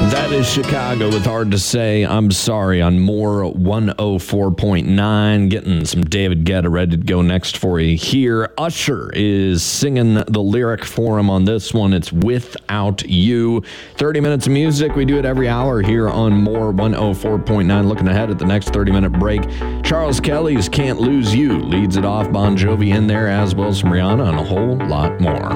That is Chicago with Hard to Say. I'm sorry on More 104.9. Getting some David Guetta ready to go next for you here. Usher is singing the lyric for him on this one. It's Without You. 30 minutes of music. We do it every hour here on More 104.9. Looking ahead at the next 30-minute break. Charles Kelly's Can't Lose You leads it off. Bon Jovi in there, as well as some Rihanna, and a whole lot more.